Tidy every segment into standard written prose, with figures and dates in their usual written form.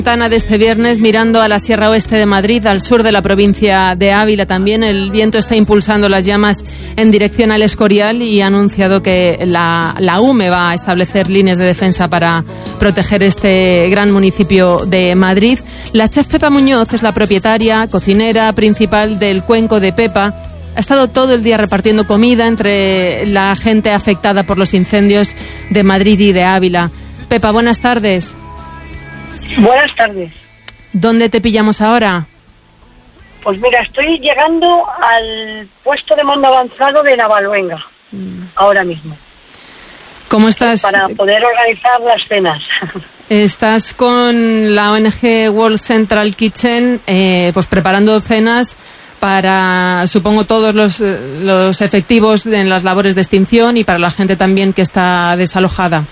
Ventana de este viernes mirando a la Sierra Oeste de Madrid, al sur de la provincia de Ávila también. El viento está impulsando las llamas en dirección al Escorial y ha anunciado que la UME va a establecer líneas de defensa para proteger este gran municipio de Madrid. La chef Pepa Muñoz es la propietaria, cocinera principal del Cuenco de Pepa. Ha estado todo el día repartiendo comida entre la gente afectada por los incendios de Madrid y de Ávila. Pepa, buenas tardes. Buenas tardes. ¿Dónde te pillamos ahora? Pues mira, estoy llegando al puesto de mando avanzado de Navaluenga, ahora mismo. ¿Cómo estás? Para poder organizar las cenas. Estás con la ONG World Central Kitchen, pues preparando cenas para, supongo, todos los efectivos en las labores de extinción y para la gente también que está desalojada.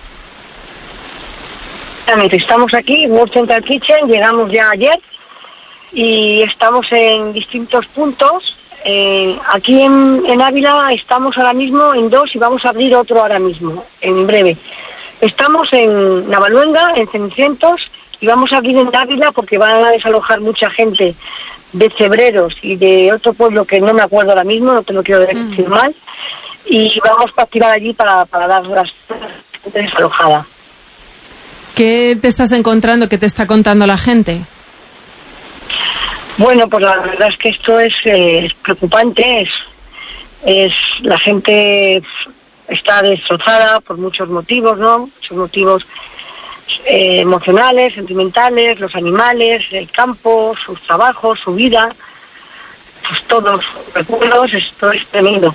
Estamos aquí, World Central Kitchen, llegamos ya ayer y estamos en distintos puntos. Aquí en Ávila estamos ahora mismo en 2 y vamos a abrir otro ahora mismo, en breve. Estamos en Navaluenga, en Cenicientos, y vamos a abrir en Ávila porque van a desalojar mucha gente de Cebreros y de otro pueblo que no me acuerdo ahora mismo, no te lo quiero decir mal, y vamos a activar allí para dar las gente desalojada. ¿Qué te estás encontrando? ¿Qué te está contando la gente? Bueno, pues la verdad es que esto es preocupante. Es la gente está destrozada por muchos motivos, ¿no? Muchos motivos emocionales, sentimentales, los animales, el campo, sus trabajos, su vida, pues todos los recuerdos. Esto es tremendo.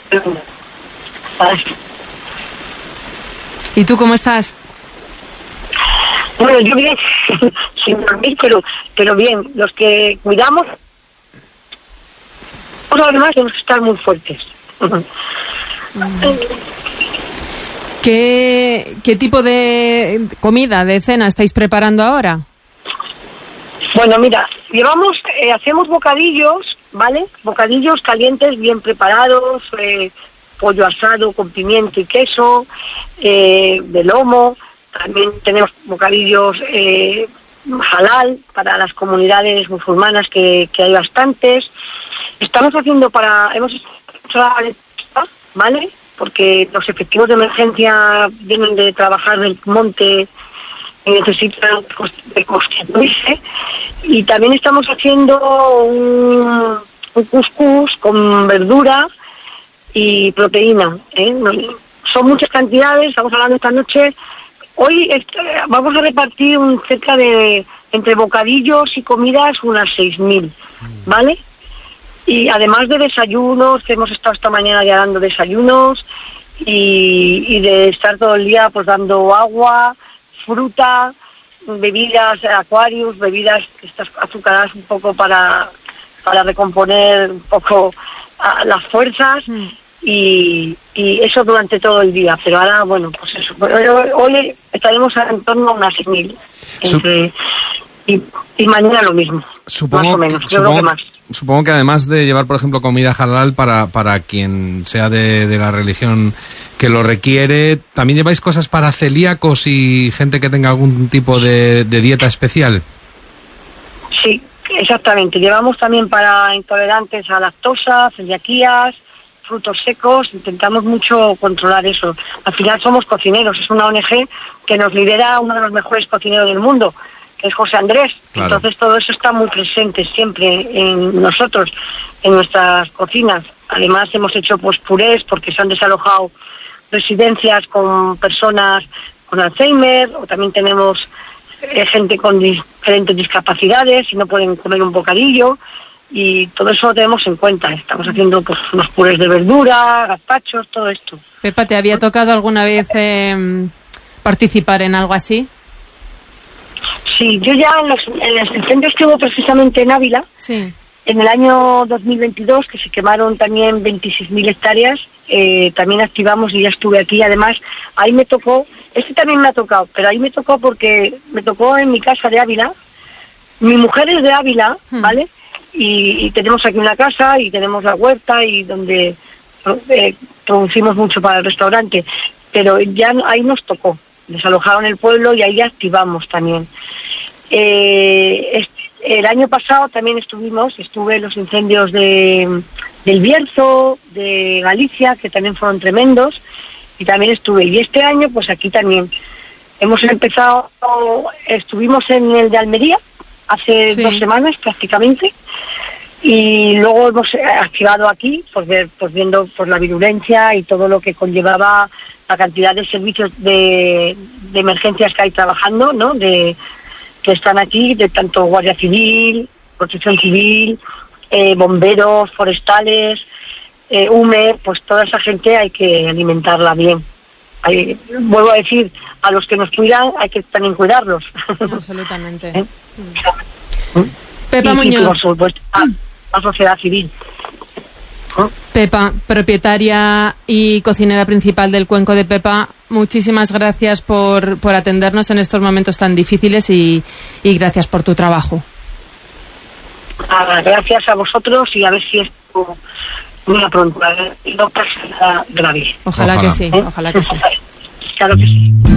¿Y tú cómo estás? Bueno, yo bien, sin dormir, pero bien. Los que cuidamos, además tenemos que estar muy fuertes. ¿Qué tipo de comida, de cena estáis preparando ahora? Bueno, mira, hacemos bocadillos, ¿vale? Bocadillos calientes, bien preparados, pollo asado con pimiento y queso, de lomo. También tenemos bocadillos halal para las comunidades musulmanas que hay bastantes. Estamos haciendo hemos hecho, ¿vale? Porque los efectivos de emergencia vienen de trabajar del monte y necesitan de constituirse. Y también estamos haciendo un cuscús con verdura y proteína, ¿eh? Son muchas cantidades, estamos hablando esta noche. Hoy vamos a repartir cerca de, entre bocadillos y comidas, unas 6.000, ¿vale? Y además de desayunos, que hemos estado esta mañana ya dando desayunos, y de estar todo el día pues dando agua, fruta, bebidas, Aquarius, bebidas estas azucaradas un poco para recomponer un poco las fuerzas. Y eso durante todo el día, pero ahora, bueno, pues eso. Hoy estaremos en torno a unas 6.000 y mañana lo mismo, supongo, más o menos, supongo, que más. Supongo que además de llevar, por ejemplo, comida halal para quien sea de la religión que lo requiere, ¿también lleváis cosas para celíacos y gente que tenga algún tipo de dieta especial? Sí, exactamente. Llevamos también para intolerantes a lactosa, celiaquías, frutos secos. Intentamos mucho controlar eso. Al final somos cocineros, es una ONG que nos lidera uno de los mejores cocineros del mundo, que es José Andrés. Claro. Entonces todo eso está muy presente siempre en nosotros, en nuestras cocinas. Además hemos hecho pues purés porque se han desalojado residencias con personas con Alzheimer, o también tenemos gente con diferentes discapacidades y no pueden comer un bocadillo. Y todo eso lo tenemos en cuenta. Estamos haciendo pues unos purés de verdura, gazpachos, todo esto. Pepa, ¿te había tocado alguna vez participar en algo así? Sí, yo ya en los incendios que hubo precisamente en Ávila, sí, en el año 2022, que se quemaron también 26.000 hectáreas, también activamos y ya estuve aquí. Además, ahí me tocó, también me ha tocado, pero ahí me tocó porque me tocó en mi casa de Ávila. Mi mujer es de Ávila, ¿vale? Y tenemos aquí una casa y tenemos la huerta y donde producimos mucho para el restaurante, pero ya ahí nos tocó, desalojaron el pueblo y ahí activamos también. El año pasado también estuve en los incendios del Bierzo, de Galicia, que también fueron tremendos, y también estuve. Y este año, pues aquí también. Estuvimos en el de Almería hace 2 semanas prácticamente, y luego hemos activado aquí, pues viendo por la virulencia y todo lo que conllevaba la cantidad de servicios de emergencias que hay trabajando, ¿no? Que están aquí, de tanto Guardia Civil, Protección Civil, bomberos, forestales, UME, pues toda esa gente hay que alimentarla bien. Vuelvo a decir, a los que nos cuidan hay que también cuidarlos. Absolutamente. Pepa y Muñoz. Por supuesto, la sociedad civil. Pepa, propietaria y cocinera principal del Cuenco de Pepa, muchísimas gracias por atendernos en estos momentos tan difíciles y gracias por tu trabajo. Gracias a vosotros y a ver si esto muy pronto no pasa nada grave. Ojalá que sí, ojalá que sí. Claro que sí.